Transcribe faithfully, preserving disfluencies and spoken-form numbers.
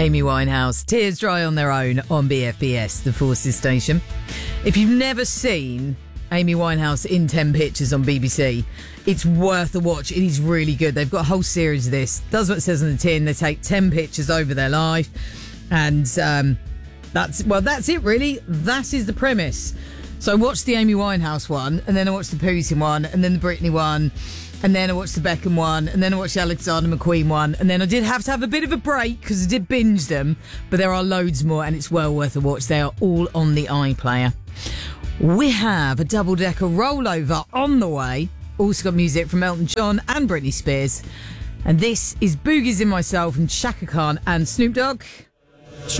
Amy Winehouse, Tears Dry on Their Own on B F B S, the Forces station. If you've never seen Amy Winehouse in ten pictures on B B C, it's worth a watch. It is really good. They've got a whole series of this. Does what it says on the tin. They take ten pictures over their life. And um, that's, well, that's it, really. That is the premise. So I watched the Amy Winehouse one, and then I watched the Putin one, and then the Britney one, and then I watched the Beckham one, and then I watched the Alexander McQueen one, and then I did have to have a bit of a break because I did binge them, but there are loads more, and it's well worth a watch. They are all on the iPlayer. We have a double-decker rollover on the way. Also got music from Elton John and Britney Spears. And this is Boogies in My Soul from Chaka Khan and Snoop Dogg.